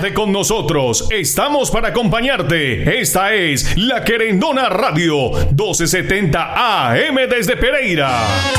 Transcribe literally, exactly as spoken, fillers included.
Quédate con nosotros, estamos para acompañarte. Esta es La Querendona Radio, doce setenta A M desde Pereira.